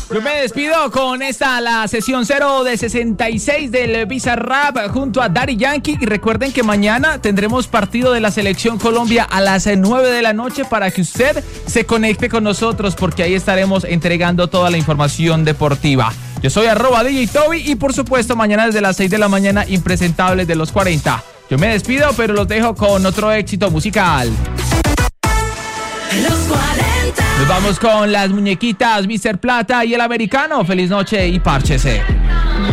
Yo me despido con la sesión 0 de 66 del Bizarrap junto a Daddy Yankee. Y recuerden que mañana tendremos partido de la Selección Colombia a las 9 de la noche para que usted se conecte con nosotros, porque ahí estaremos entregando toda la información deportiva. Yo soy @DJ Toby y por supuesto mañana desde las 6 de la mañana Impresentables de los 40. Yo me despido, pero los dejo con otro éxito musical. Los 40. Nos vamos con las muñequitas Mr. Plata y el Americano. Feliz noche y párchese.